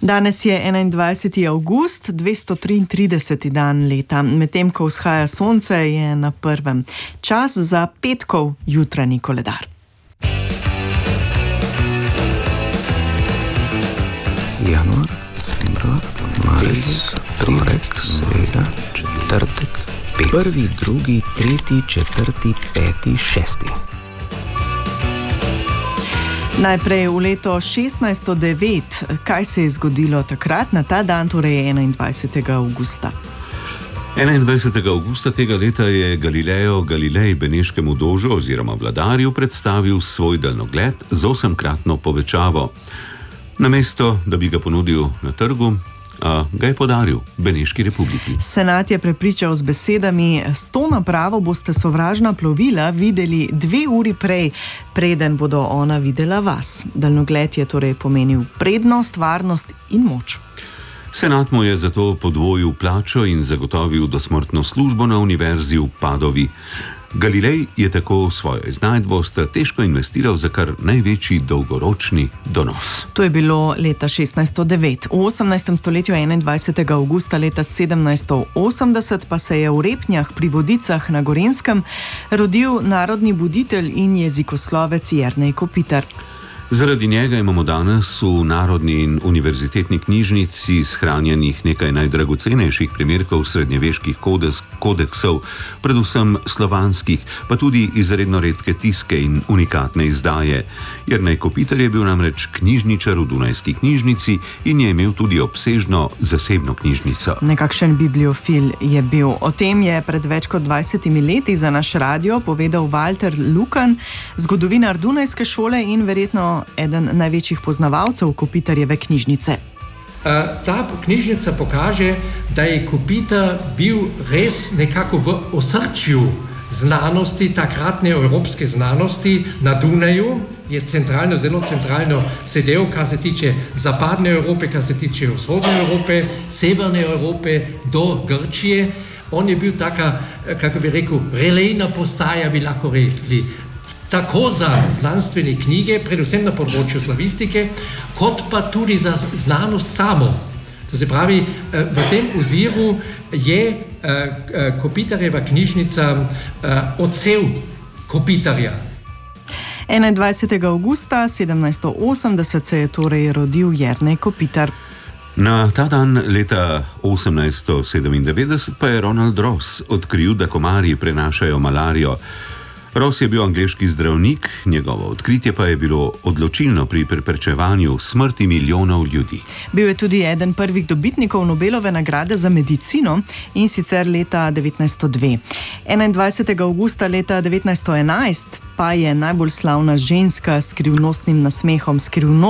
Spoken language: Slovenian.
Danes je 21. avgust, 233. dan leta. Medtem ko vzhaja sonce, je na prvem čas za petkov jutranji koledar. Januar, februar, marec, torek, sreda, četrtek, prvi, drugi, tretji, četrti, peti, šesti. Najprej v leto 1609. Kaj se je zgodilo takrat na ta dan, torej 21. avgusta? 21. avgusta tega leta je Galileo Galilei beneškemu dožu oziroma vladarju predstavil svoj daljnogled z 8-kratno povečavo. Namesto, da bi ga ponudil na trgu, ga je podaril Beneški republiki. Senat je prepričal z besedami: s to napravo boste sovražna plovila videli 2 uri prej, preden bodo ona videla vas. Daljnogled je torej pomenil prednost, varnost in moč. Senat mu je zato podvojil plačo in zagotovil dosmrtno službo na univerzi v Padovi. Galilej je tako svojo iznajdbo strateško investiral za kar največji dolgoročni donos. To je bilo leta 1609. V 18. stoletju 21. avgusta leta 1780 pa se je v Repnjah pri Vodicah na Gorenjskem rodil narodni buditelj in jezikoslovec Jernej Kopitar. Zaradi njega imamo danes v Narodni in univerzitetni knjižnici shranjenih nekaj najdragocenejših primerkov srednjeveških kodeksov, predvsem slovanskih, pa tudi izredno redke tiske in unikatne izdaje. Jernej Kopitar je bil namreč knjižničar v Dunajski knjižnici in je imel tudi obsežno zasebno knjižnico. Nekakšen bibliofil je bil. O tem je pred več kot 20 leti za naš radio povedal Walter Lukan, zgodovinar Dunajske šole in verjetno eden največjih poznavalcev Kopitarjeve knjižnice. Ta knjižnica pokaže, da je Kopitar bil res nekako v osrčju znanosti, takratne evropske znanosti na Dunaju, je centralno, zelo centralno sedel, kar se tiče zapadne Evrope, kar se tiče vzhodne Evrope, severne Evrope do Grčije. On je bil taka, kako bi rekel, relejna postaja, bi lahko rekli, tako za znanstvene knjige, predvsem na področju slavistike, kot pa tudi za znanost samo. To se pravi, v tem oziru je Kopitarjeva knjižnica odsev Kopitarja. 21. avgusta 1780 se je torej rodil Jernej Kopitar. Na ta dan leta 1897 pa je Ronald Ross odkril, da komarji prenašajo malarijo. Ross je bil angleški zdravnik, njegovo odkritje pa je bilo odločilno pri preprečevanju smrti milijonov ljudi. Bil je tudi eden prvih dobitnikov Nobelove nagrade za medicino in sicer leta 1902. 21. avgusta leta 1911 pa je najbolj slavna ženska s skrivnostnim nasmehom,